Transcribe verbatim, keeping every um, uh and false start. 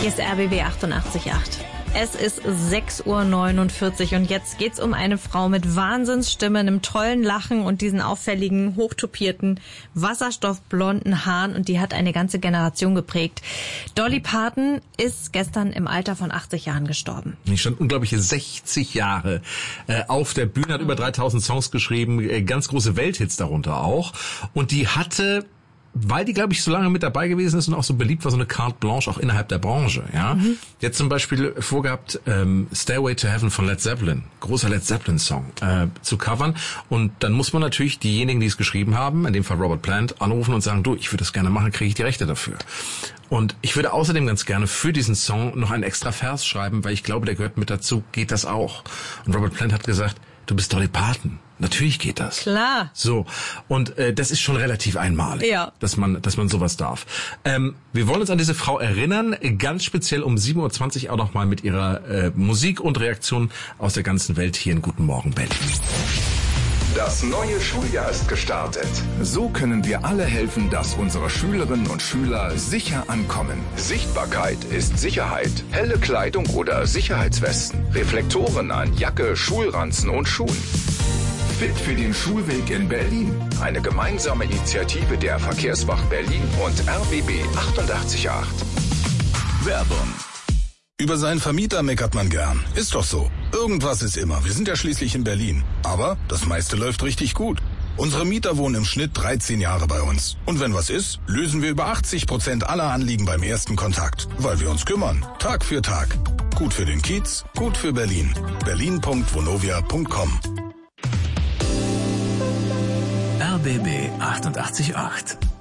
Hier ist R B B achtundachtzig Komma acht. Es ist sechs Uhr neunundvierzig und jetzt geht's um eine Frau mit Wahnsinnsstimme, einem tollen Lachen und diesen auffälligen, hochtopierten, wasserstoffblonden Haaren, und die hat eine ganze Generation geprägt. Dolly Parton ist gestern im Alter von achtzig Jahren gestorben. Die stand unglaubliche sechzig Jahre äh, auf der Bühne, hat über dreitausend Songs geschrieben, äh, ganz große Welthits darunter auch, und die hatte, weil die, glaube ich, so lange mit dabei gewesen ist und auch so beliebt war, so eine Carte Blanche auch innerhalb der Branche. Ja, mhm. Jetzt zum Beispiel vorgehabt, ähm, Stairway to Heaven von Led Zeppelin, großer Led Zeppelin-Song, äh, zu covern. Und dann muss man natürlich diejenigen, die es geschrieben haben, in dem Fall Robert Plant, anrufen und sagen, du, ich würde das gerne machen, kriege ich die Rechte dafür. Und ich würde außerdem ganz gerne für diesen Song noch einen extra Vers schreiben, weil ich glaube, der gehört mit dazu, geht das auch. Und Robert Plant hat gesagt, du bist Dolly Parton. Natürlich geht das. Klar. So, und äh, das ist schon relativ einmalig, ja, dass man dass man sowas darf. Ähm, wir wollen uns an diese Frau erinnern, ganz speziell um sieben Uhr zwanzig auch noch mal mit ihrer äh, Musik und Reaktion aus der ganzen Welt hier in Guten Morgen Berlin. Das neue Schuljahr ist gestartet. So können wir alle helfen, dass unsere Schülerinnen und Schüler sicher ankommen. Sichtbarkeit ist Sicherheit. Helle Kleidung oder Sicherheitswesten. Reflektoren an Jacke, Schulranzen und Schuhen. Fit für den Schulweg in Berlin. Eine gemeinsame Initiative der Verkehrswacht Berlin und R B B achtundachtzig Komma acht. Werbung. Über seinen Vermieter meckert man gern. Ist doch so. Irgendwas ist immer. Wir sind ja schließlich in Berlin. Aber das meiste läuft richtig gut. Unsere Mieter wohnen im Schnitt dreizehn Jahre bei uns. Und wenn was ist, lösen wir über achtzig Prozent aller Anliegen beim ersten Kontakt. Weil wir uns kümmern. Tag für Tag. Gut für den Kiez, gut für Berlin. berlin punkt vonovia punkt com. R B B achtundachtzig Komma acht.